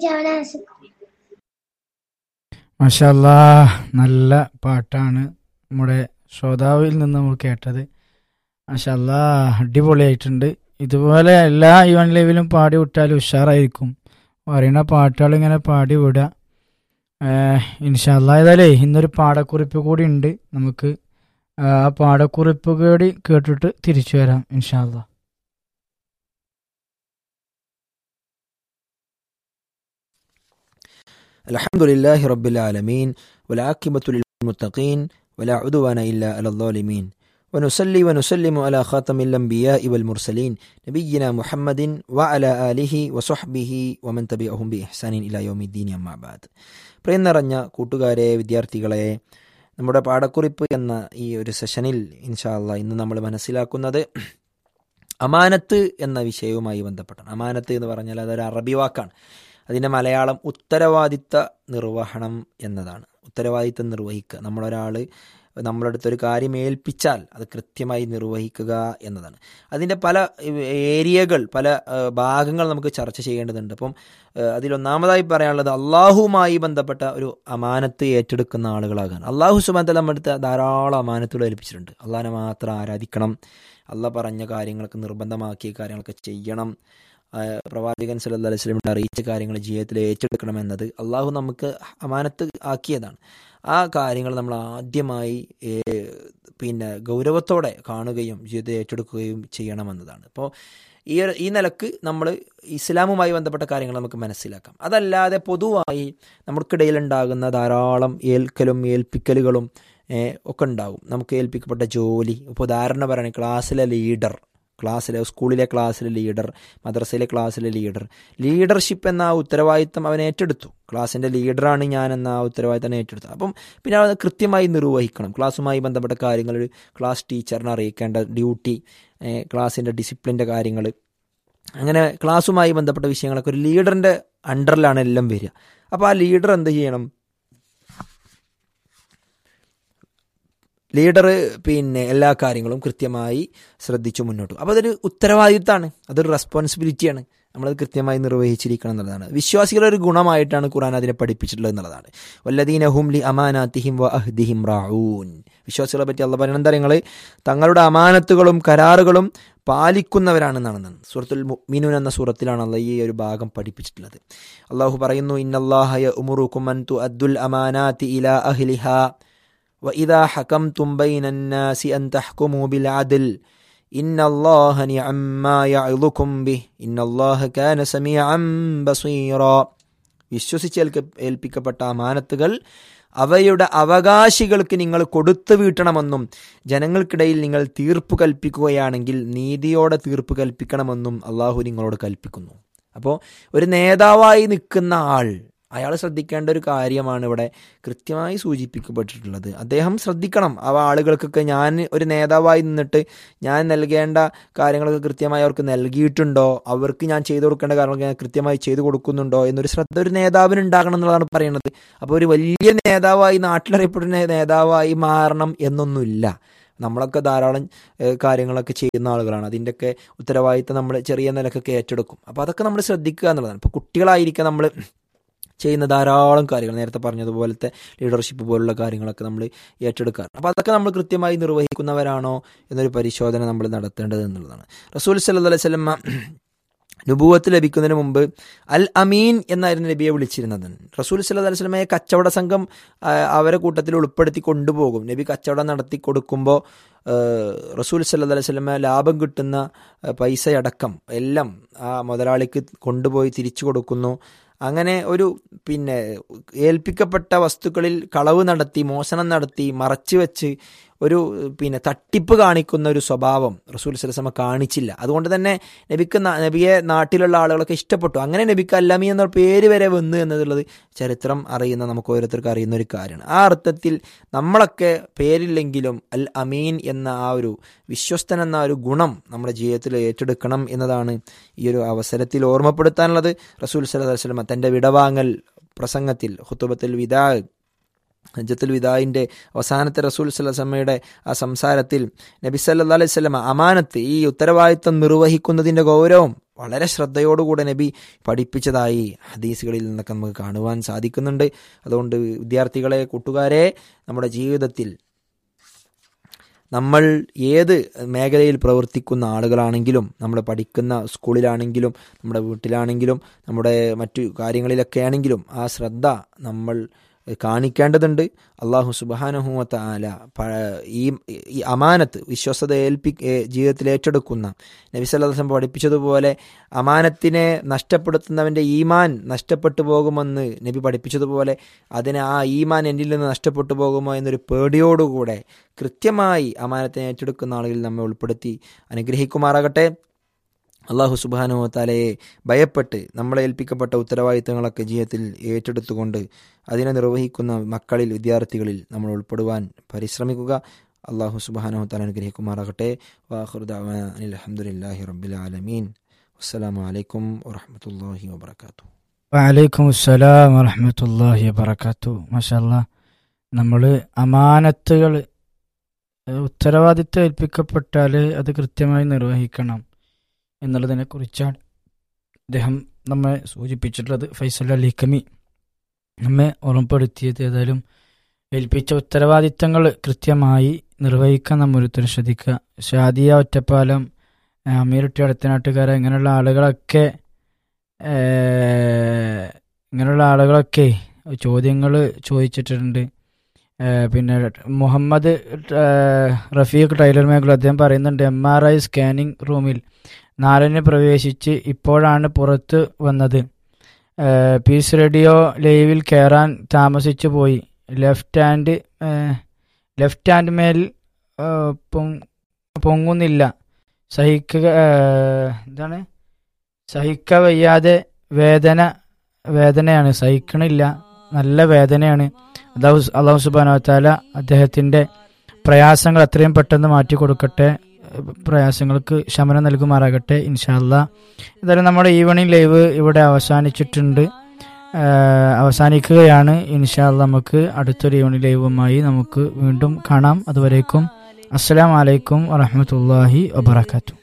മാഷാ അല്ലാ, നല്ല പാട്ടാണ് നമ്മുടെ ശ്രോതാവിൽ നിന്ന് നമ്മൾ കേട്ടത്. മാഷാ അല്ലാ, അടിപൊളിയായിട്ടുണ്ട്. ഇതുപോലെ എല്ലാ ഈവൻ ലൈവിലും പാടി വിട്ടാലും ഉഷാറായിരിക്കും. പറയുന്ന പാട്ടുകൾ ഇങ്ങനെ പാടി വിടുക. ഇൻഷാ അല്ലാ, ഏതായാലേ ഇന്നൊരു പാടക്കുറിപ്പ് കൂടി ഉണ്ട്. നമുക്ക് ആ പാടക്കുറിപ്പ് കൂടി കേട്ടിട്ട് തിരിച്ചു വരാം ഇൻഷാ അല്ലാ. അൽഹംദുലില്ലാഹി റബ്ബിൽ ആലമീൻ വൽആഖിബത്തു ലിൽമുത്തഖീൻ വലാ ഉദ്വാന ഇല്ലാ അലൽ ളാലിമീൻ വനുസല്ലി വനുസല്ലിമു അലാ ഖാതമിൽ അംബിയാഇ വൽ മുർസലീൻ നബിയ്യിനാ മുഹമ്മദിൻ വഅലാ ആലിഹി വസ്വഹ്ബിഹി വമൻ തബിഅഹും ബിഇഹ്സാനിൻ ഇലാ യൗമിദ്ദീൻ അമ്മാ ബഅദ്. പ്രിയം നിറഞ്ഞ കൂട്ടുകാരെ, വിദ്യാർത്ഥികളെ, നമ്മുടെ പാഠക്കുറിപ്പ് എന്ന ഈ ഒരു സെഷനിൽ ഇൻഷാ അല്ലാ ഇന്ന് നമ്മൾ മനസ്സിലാക്കുന്നത് അമാനത്ത് എന്ന വിഷയവുമായി ബന്ധപ്പെട്ടാണ്. അമാനത്ത് എന്ന് പറഞ്ഞാൽ അതൊരു അറബി വാക്കാണ്. അതിൻ്റെ മലയാളം ഉത്തരവാദിത്ത നിർവഹണം എന്നതാണ്. ഉത്തരവാദിത്തം നിർവഹിക്കുക, നമ്മളൊരാൾ നമ്മുടെ അടുത്തൊരു കാര്യം ഏൽപ്പിച്ചാൽ അത് കൃത്യമായി നിർവഹിക്കുക എന്നതാണ്. അതിൻ്റെ പല ഏരിയകൾ, പല ഭാഗങ്ങൾ നമുക്ക് ചർച്ച ചെയ്യേണ്ടതുണ്ട്. അപ്പം അതിലൊന്നാമതായി പറയാനുള്ളത് അള്ളാഹുവുമായി ബന്ധപ്പെട്ട ഒരു അമാനത്ത് ഏറ്റെടുക്കുന്ന ആളുകളാകാൻ. അള്ളാഹു സുബ്ഹാനഹു വ തആല നമ്മുടെ അടുത്ത് ധാരാളം അമാനത്തുകൾ ഏൽപ്പിച്ചിട്ടുണ്ട്. അള്ളാഹിനെ മാത്രം ആരാധിക്കണം, അള്ളാഹ് പറഞ്ഞ കാര്യങ്ങളൊക്കെ നിർബന്ധമാക്കിയ കാര്യങ്ങളൊക്കെ ചെയ്യണം, പ്രവാചകൻ സല്ലല്ലാഹു അലൈഹി വസല്ലം അറിയിച്ച കാര്യങ്ങൾ ജീവിതത്തിൽ ഏറ്റെടുക്കണമെന്നത് അള്ളാഹു നമുക്ക് അമാനത്ത് ആക്കിയതാണ്. ആ കാര്യങ്ങൾ നമ്മൾ ആദ്യമായി ഗൗരവത്തോടെ കാണുകയും ജീവിതത്തെ ഏറ്റെടുക്കുകയും ചെയ്യണമെന്നതാണ്. അപ്പോൾ ഈ നിലക്ക് നമ്മൾ ഇസ്ലാമുമായി ബന്ധപ്പെട്ട കാര്യങ്ങൾ നമുക്ക് മനസ്സിലാക്കാം. അതല്ലാതെ പൊതുവായി നമുക്കിടയിലുണ്ടാകുന്ന ധാരാളം ഏൽക്കലും ഏൽപ്പിക്കലുകളും ഒക്കെ ഉണ്ടാകും. നമുക്ക് ഏൽപ്പിക്കപ്പെട്ട ജോലി, ഇപ്പോൾ ഉദാഹരണം പറയുകയാണെങ്കിൽ സ്കൂളിലെ ക്ലാസ്സിലെ ലീഡർ, മദ്രസയിലെ ക്ലാസ്സിലെ ലീഡർഷിപ്പ് എന്ന ആ ഉത്തരവാദിത്തം അവൻ ഏറ്റെടുത്തു. ക്ലാസ്സിൻ്റെ ലീഡറാണ് ഞാൻ എന്ന ആ ഉത്തരവാദിത്തം ഏറ്റെടുത്തു. അപ്പം പിന്നെ അത് കൃത്യമായി നിർവഹിക്കണം. ക്ലാസ്സുമായി ബന്ധപ്പെട്ട കാര്യങ്ങൾ ക്ലാസ് ടീച്ചറിനെ അറിയിക്കേണ്ട ഡ്യൂട്ടി, ക്ലാസ്സിൻ്റെ ഡിസിപ്ലിൻ്റെ കാര്യങ്ങൾ, അങ്ങനെ ക്ലാസ്സുമായി ബന്ധപ്പെട്ട വിഷയങ്ങളൊക്കെ ഒരു ലീഡറിൻ്റെ അണ്ടറിലാണ് എല്ലാം വരിക. അപ്പോൾ ആ ലീഡർ എന്ത് ചെയ്യണം? ലീഡർ എല്ലാ കാര്യങ്ങളും കൃത്യമായി ശ്രദ്ധിച്ചു മുന്നോട്ട്. അപ്പോൾ അതൊരു ഉത്തരവാദിത്തമാണ്, അതൊരു റെസ്പോൺസിബിലിറ്റിയാണ്. നമ്മളത് കൃത്യമായി നിർവഹിച്ചിരിക്കണം എന്നുള്ളതാണ്. വിശ്വാസികളുടെ ഒരു ഗുണമായിട്ടാണ് ഖുർആൻ അതിനെ പഠിപ്പിച്ചിട്ടുള്ളത് എന്നുള്ളതാണ്. വല്ലദീന ഹും ലി അമാനാതിഹിം വ അഹ്ദിഹിം റാഊൻ. വിശ്വാസികളെ പറ്റി അള്ളാഹ് പറയുന്നത് എന്താ? നിങ്ങൾ തങ്ങളുടെ അമാനത്തുകളും കരാറുകളും പാലിക്കുന്നവരാണെന്നാണ്. സൂറത്തുൽ മുഅ്മിനൂൻ എന്ന സൂറത്തിലാണ് അള്ളാഹ് ഈ ഒരു ഭാഗം പഠിപ്പിച്ചിട്ടുള്ളത്. അള്ളാഹു പറയുന്നു, ഇന്നല്ലാഹ യഅ്മുറുകും അൻ തുഅദ്ദുൽ അമാനാതി ഇലാ അഹ്ലിഹാ وإذا حكمتم بين الناس أن تحكموا بالعدل إن الله نعم ما يعظكم به إن الله كان سميعا بصيرا. വിശ്വസിച്ച് ഏൽപ്പിക്കപ്പെട്ട അമാനത്തുകൾ അവയുടെ അവകാശികൾക്ക് നിങ്ങൾ കൊടുത്തു വീട്ടണമെന്നും ജനങ്ങൾക്കിടയിൽ നിങ്ങൾ തീർപ്പ് കൽപ്പിക്കുകയാണെങ്കിൽ നീതിയോടെ തീർപ്പ് കൽപ്പിക്കണമെന്നും അള്ളാഹു നിങ്ങളോട് കൽപ്പിക്കുന്നു. അപ്പോൾ ഒരു നേതാവായി നിൽക്കുന്ന അയാൾ ശ്രദ്ധിക്കേണ്ട ഒരു കാര്യമാണ് ഇവിടെ കൃത്യമായി സൂചിപ്പിക്കപ്പെട്ടിട്ടുള്ളത്. അദ്ദേഹം ശ്രദ്ധിക്കണം. ആളുകൾക്കൊക്കെ ഞാൻ ഒരു നേതാവായി നിന്നിട്ട് ഞാൻ നൽകേണ്ട കാര്യങ്ങളൊക്കെ കൃത്യമായി അവർക്ക് നൽകിയിട്ടുണ്ടോ, അവർക്ക് ഞാൻ ചെയ്തു കൊടുക്കേണ്ട കാര്യങ്ങളൊക്കെ ഞാൻ കൃത്യമായി ചെയ്തു കൊടുക്കുന്നുണ്ടോ എന്നൊരു ശ്രദ്ധ ഒരു നേതാവിന് ഉണ്ടാകണം എന്നുള്ളതാണ് പറയുന്നത്. അപ്പോൾ ഒരു വലിയ നേതാവായി, നാട്ടിലറിയപ്പെടുന്ന നേതാവായി മാറണം എന്നൊന്നുമില്ല. നമ്മളൊക്കെ ധാരാളം കാര്യങ്ങളൊക്കെ ചെയ്യുന്ന ആളുകളാണ്. അതിൻ്റെയൊക്കെ ഉത്തരവാദിത്തം നമ്മൾ ചെറിയ നിലക്കൊക്കെ ഏറ്റെടുക്കും. അപ്പോൾ അതൊക്കെ നമ്മൾ ശ്രദ്ധിക്കുക എന്നുള്ളതാണ്. ഇപ്പോൾ കുട്ടികളായിരിക്കാം നമ്മൾ ചെയ്യുന്ന ധാരാളം കാര്യങ്ങൾ, നേരത്തെ പറഞ്ഞതുപോലത്തെ ലീഡർഷിപ്പ് പോലുള്ള കാര്യങ്ങളൊക്കെ നമ്മൾ ഏറ്റെടുക്കാറുണ്ട്. അപ്പോൾ അതൊക്കെ നമ്മൾ കൃത്യമായി നിർവഹിക്കുന്നവരാണോ എന്നൊരു പരിശോധന നമ്മൾ നടത്തേണ്ടത് എന്നുള്ളതാണ്. റസൂൽ സല്ലല്ലാഹു അലൈഹി വസല്ലം നുബുവത്ത് ലഭിക്കുന്നതിന് മുമ്പ് അൽ അമീൻ എന്നായിരുന്നു നബിയെ വിളിച്ചിരുന്നത്. റസൂൽ സല്ലല്ലാഹു അലൈഹി വസല്ലമയെ കച്ചവട സംഘം അവരെ കൂട്ടത്തിൽ ഉൾപ്പെടുത്തി കൊണ്ടുപോകും. നബി കച്ചവടം നടത്തി കൊടുക്കുമ്പോൾ റസൂൽ സല്ലല്ലാഹു അലൈഹി വസല്ലമ ലാഭം കിട്ടുന്ന പൈസയടക്കം എല്ലാം ആ മുതലാളിക്ക് കൊണ്ടുപോയി തിരിച്ചു കൊടുക്കുന്നു. അങ്ങനെ ഒരു ഏൽപ്പിക്കപ്പെട്ട വസ്തുക്കളിൽ കളവ് നടത്തി, മോഷണം നടത്തി, മറച്ചു വെച്ച് ഒരു തട്ടിപ്പ് കാണിക്കുന്ന ഒരു സ്വഭാവം റസൂൽ സല്ലല്ലാഹു അലൈഹി വസല്ലം കാണിച്ചില്ല. അതുകൊണ്ട് തന്നെ നബിയെ നാട്ടിലുള്ള ആളുകളൊക്കെ ഇഷ്ടപ്പെട്ടു. അങ്ങനെ നബിക്ക് അൽ അമീൻ എന്ന പേര് വരെ വന്നു എന്നുള്ളത് ചരിത്രം അറിയുന്ന നമുക്ക് ഓരോരുത്തർക്ക് അറിയുന്ന ഒരു കാര്യമാണ്. ആ അർത്ഥത്തിൽ നമ്മളൊക്കെ പേരില്ലെങ്കിലും അൽ അമീൻ എന്ന ആ ഒരു വിശ്വസ്തൻ എന്ന ഒരു ഗുണം നമ്മുടെ ജീവിതത്തിൽ ഏറ്റെടുക്കണം എന്നതാണ് ഈ ഒരു അവസരത്തിൽ ഓർമ്മപ്പെടുത്താനുള്ളത്. റസൂൽ സല്ലല്ലാഹു അലൈഹി വസല്ലം തൻ്റെ വിടവാങ്ങൽ പ്രസംഗത്തിൽ ഖുതുബത്തുൽ വിദാ, ഹജ്ജത്തുൽ വിദാഇൻ്റെ അവസാനത്തെ റസൂൽ സല്ലല്ലാഹു അലൈഹി വസല്ലമയുടെ ആ സംസാരത്തിൽ നബി സല്ലല്ലാഹു അലൈഹി വസല്ലം അമാനത്ത്, ഈ ഉത്തരവാദിത്തം നിർവഹിക്കുന്നതിൻ്റെ ഗൗരവം വളരെ ശ്രദ്ധയോടുകൂടെ നബി പഠിപ്പിച്ചതായി ഹദീസുകളിൽ നിന്നൊക്കെ നമുക്ക് കാണുവാൻ സാധിക്കുന്നുണ്ട്. അതുകൊണ്ട് വിദ്യാർത്ഥികളെ, കൂട്ടുകാരെ, നമ്മുടെ ജീവിതത്തിൽ നമ്മൾ ഏത് മേഖലയിൽ പ്രവർത്തിക്കുന്ന ആളുകളാണെങ്കിലും, നമ്മൾ പഠിക്കുന്ന സ്കൂളിലാണെങ്കിലും, നമ്മുടെ വീട്ടിലാണെങ്കിലും, നമ്മുടെ മറ്റു കാര്യങ്ങളിലൊക്കെ ആണെങ്കിലും ആ ശ്രദ്ധ നമ്മൾ കാണിക്കേണ്ടതുണ്ട്. അള്ളാഹു സുബ്ഹാനഹു വ തആല ഈ അമാനത്ത് വിശ്വസ്തത ജീവിതത്തിൽ ഏറ്റെടുക്കുന്ന നബി സല്ലല്ലാഹു അലൈഹി വസല്ലം പഠിപ്പിച്ചതുപോലെ അമാനത്തിനെ നഷ്ടപ്പെടുത്തുന്നവൻ്റെ ഈമാൻ നഷ്ടപ്പെട്ടു പോകുമെന്ന് നബി പഠിപ്പിച്ചതുപോലെ ആ ഈമാൻ എന്നിൽ നിന്ന് നഷ്ടപ്പെട്ടു പോകുമോ എന്നൊരു പേടിയോടുകൂടെ കൃത്യമായി അമാനത്തിനെ ഏറ്റെടുക്കുന്ന ആളുകളിൽ നമ്മെ ഉൾപ്പെടുത്തി അനുഗ്രഹിക്കുമാറാകട്ടെ. അള്ളാഹു സുബ്ഹാനഹു വ തആലയെ ഭയപ്പെട്ട് നമ്മളെ ഏൽപ്പിക്കപ്പെട്ട ഉത്തരവാദിത്തങ്ങളൊക്കെ ജീവിതത്തിൽ ഏറ്റെടുത്തുകൊണ്ട് അതിനെ നിർവഹിക്കുന്ന മക്കളിൽ, വിദ്യാർത്ഥികളിൽ നമ്മൾ ഉൾപ്പെടുവാൻ പരിശ്രമിക്കുക. അള്ളാഹു സുബ്ഹാനഹു വ തആല അനുഗ്രഹിക്കുമാറാകട്ടെ. വആഖിറു ദഅ്വാനാ അനിൽ ഹംദുലില്ലാഹി റബ്ബിൽ ആലമീൻ. അസ്സലാമു അലൈക്കും വറഹ്മത്തുള്ളാഹി വബറകാതുഹു. വഅലൈക്കും അസ്സലാം വറഹ്മത്തുള്ളാഹി വബറകാതുഹു. മാഷാഅല്ലാഹ്, നമ്മൾ അമാനത്തുകൾ, ഉത്തരവാദിത്തം ഏൽപ്പിക്കപ്പെട്ടാൽ അത് കൃത്യമായി നിർവഹിക്കണം എന്നുള്ളതിനെ കുറിച്ചാണ് അദ്ദേഹം നമ്മെ സൂചിപ്പിച്ചിട്ടുള്ളത്. ഫൈസൽ അൽ ഹിക്കമി നമ്മെ ഓർമ്മപ്പെടുത്തിയത്. ഏതായാലും ഏൽപ്പിച്ച ഉത്തരവാദിത്തങ്ങൾ കൃത്യമായി നിർവഹിക്കാൻ നമ്മൾ ഓരോരുത്തരും ശ്രദ്ധിക്കുക. ഷാദിയ ഒറ്റപ്പാലം, അമീറുട്ടി അടുത്തനാട്ടുകാരെ, ഇങ്ങനെയുള്ള ആളുകളൊക്കെ ചോദ്യങ്ങൾ ചോദിച്ചിട്ടുണ്ട്. പിന്നെ മുഹമ്മദ് റഫീഖ് ടൈലർ മേഖല അദ്ദേഹം പറയുന്നുണ്ട്, MRI സ്കാനിങ് റൂമിൽ 4 പ്രവേശിച്ച് ഇപ്പോഴാണ് പുറത്ത് വന്നത്. പീസ് റേഡിയോ ലൈവിൽ കയറാൻ താമസിച്ചു പോയി. ലെഫ്റ്റ് ഹാൻഡ് മേൽ പൊങ്ങുന്നില്ല. സഹിക്ക വയ്യാതെ വേദനയാണ്, സഹിക്കണില്ല, നല്ല വേദനയാണ്. അല്ലാഹു സുബ്ഹാനഹു വ തആല അദ്ദേഹത്തിൻ്റെ പ്രയാസങ്ങൾ എത്രയും പെട്ടെന്ന് മാറ്റി കൊടുക്കട്ടെ, പ്രയാസങ്ങൾക്ക് ശമനം നൽകുമാറാകട്ടെ ഇൻഷാ അല്ലാഹ്. എന്തായാലും നമ്മുടെ ഈവനിങ് ലൈവ് ഇവിടെ അവസാനിക്കുകയാണ്. ഇൻഷാ അല്ലാഹ് നമുക്ക് അടുത്തൊരു ഈവനിങ് ലൈവുമായി നമുക്ക് വീണ്ടും കാണാം. അതുവരേക്കും അസ്സലാമു അലൈക്കും വറഹ്മത്തുള്ളാഹി വബറകാതുഹു.